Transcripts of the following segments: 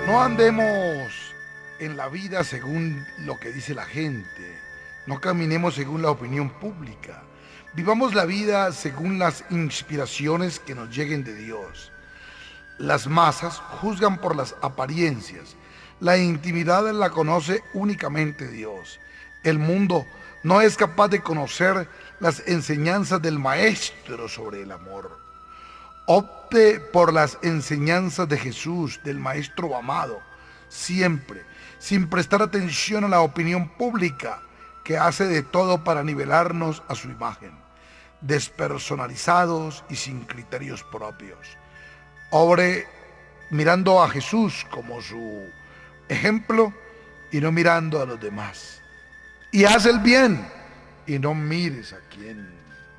No andemos en la vida según lo que dice la gente. No caminemos según la opinión pública. Vivamos la vida según las inspiraciones que nos lleguen de Dios. Las masas juzgan por las apariencias. La intimidad la conoce únicamente Dios. El mundo no es capaz de conocer las enseñanzas del Maestro sobre el amor. Opte por las enseñanzas de Jesús, del Maestro amado, siempre, sin prestar atención a la opinión pública que hace de todo para nivelarnos a su imagen, despersonalizados y sin criterios propios. Obre mirando a Jesús como su ejemplo y no mirando a los demás. Y haz el bien y no mires a quién.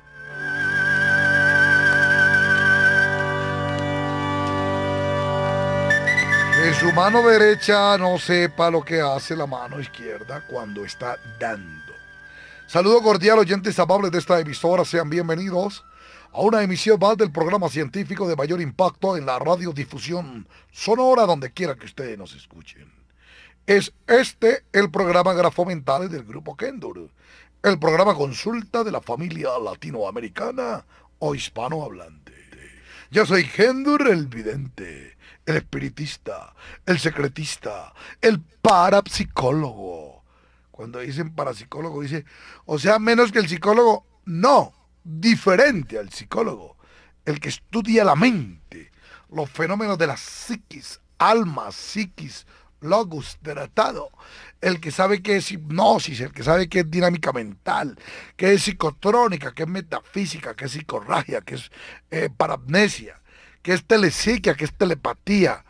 Que su mano derecha no sepa lo que hace la mano izquierda cuando está dando. Saludo cordial, oyentes amables de esta emisora, sean bienvenidos a una emisión más del programa científico de mayor impacto en la radiodifusión sonora donde quiera que ustedes nos escuchen. Es este el programa Grafomentales del Grupo Kendur, el programa consulta de la familia latinoamericana o hispanohablante. Yo soy Kendur el vidente, el espiritista, el secretista, el parapsicólogo. Cuando dicen parapsicólogo, dice, o sea, menos que el psicólogo, no, diferente al psicólogo, el que estudia la mente, los fenómenos de la psiquis, alma, psiquis, logos, tratado, el que sabe qué es hipnosis, el que sabe qué es dinámica mental, qué es psicotrónica, qué es metafísica, qué es psicorragia, qué es parapnesia, qué es telepsiquia, qué es telepatía.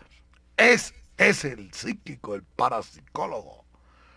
Es el psíquico, el parapsicólogo.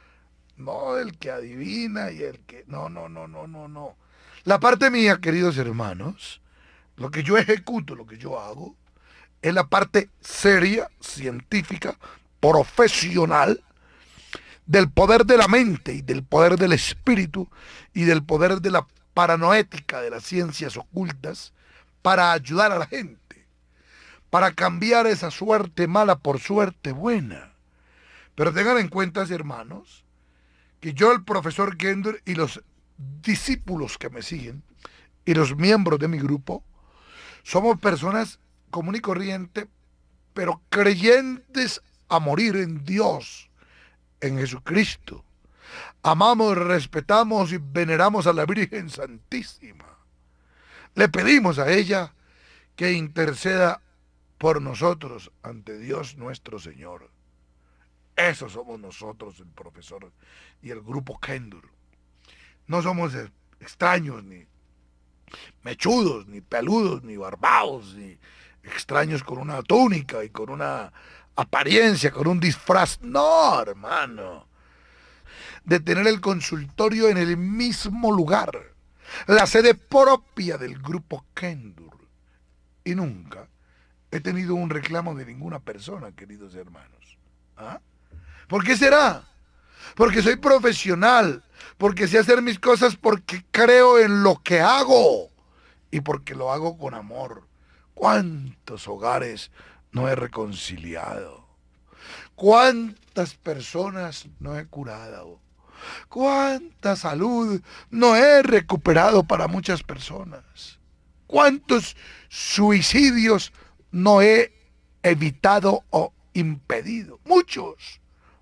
No el que adivina y el que... No. La parte mía, queridos hermanos, lo que yo ejecuto, lo que yo hago, es la parte seria, científica, profesional, del poder de la mente y del poder del espíritu y del poder de la paranoética de las ciencias ocultas para ayudar a la gente, para cambiar esa suerte mala por suerte buena. Pero tengan en cuenta, hermanos, que yo, el profesor Gender y los discípulos que me siguen y los miembros de mi grupo somos personas común y corriente, pero creyentes a morir en Dios, en Jesucristo. Amamos, respetamos y veneramos a la Virgen Santísima. Le pedimos a ella que interceda por nosotros ante Dios nuestro Señor. Eso somos nosotros, el profesor y el grupo Kendur. No somos extraños, ni mechudos, ni peludos, ni barbados, ni extraños con una túnica y con una apariencia, con un disfraz. No, hermano. De tener el consultorio en el mismo lugar, la sede propia del grupo Kendur. Y nunca he tenido un reclamo de ninguna persona, queridos hermanos. ¿Ah? ¿Por qué será? Porque soy profesional, porque sé hacer mis cosas, porque creo en lo que hago y porque lo hago con amor. ¿Cuántos hogares no he reconciliado? ¿Cuántas personas no he curado? ¿Cuánta salud no he recuperado para muchas personas? ¿Cuántos suicidios no he evitado o impedido? Muchos.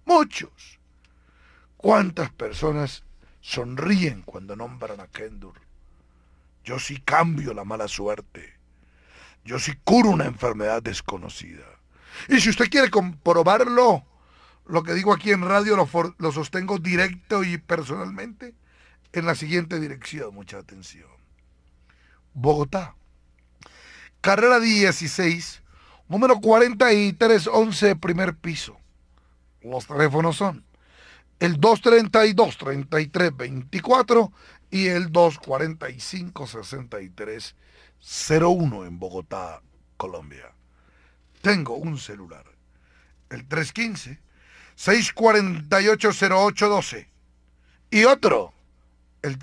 ¿Cuántas personas sonríen cuando nombran a Kendur? Yo sí cambio la mala suerte. Yo sí curo una enfermedad desconocida. Y si usted quiere comprobarlo, lo que digo aquí en radio lo sostengo directo y personalmente en la siguiente dirección. Mucha atención. Bogotá. Carrera 16, número 4311, primer piso. Los teléfonos son el 232-3324 y el 245-6301 en Bogotá, Colombia. Tengo un celular, el 315-648-0812 y otro, el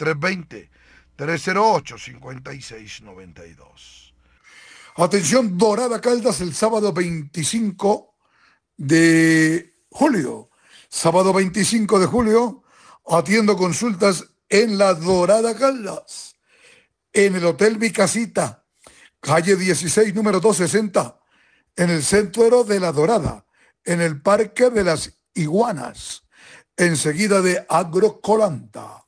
320-308-5692. Atención, Dorada Caldas, el sábado 25 de julio. Sábado 25 de julio, atiendo consultas en La Dorada Caldas, en el Hotel Mi Casita, calle 16, número 260, en el centro de La Dorada, en el Parque de las Iguanas, enseguida de Agrocolanta.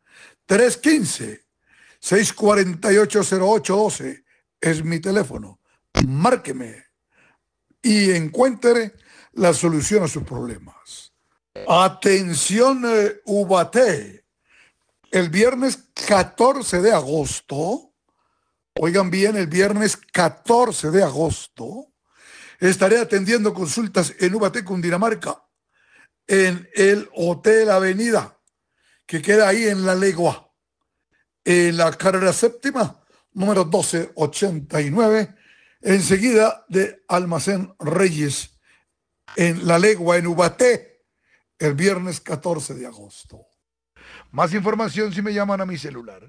315-648-0812 es mi teléfono. Márqueme y encuentre la solución a sus problemas. Atención, Ubaté. El viernes 14 de agosto, oigan bien, el viernes 14 de agosto, estaré atendiendo consultas en Ubaté, Cundinamarca, en el Hotel Avenida, que queda ahí en La Legua, en la carrera séptima, número 1289, enseguida de Almacén Reyes, en La Legua, en Ubaté, el viernes 14 de agosto. Más información si me llaman a mi celular,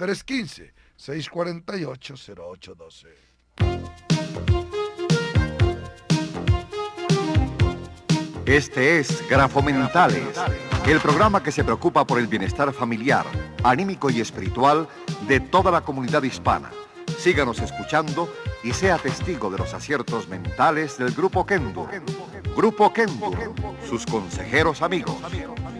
315-648-0812. Este es Grafomentales, el programa que se preocupa por el bienestar familiar, anímico y espiritual de toda la comunidad hispana. Síganos escuchando y sea testigo de los aciertos mentales del Grupo Kendo. Grupo Kendo, sus consejeros amigos.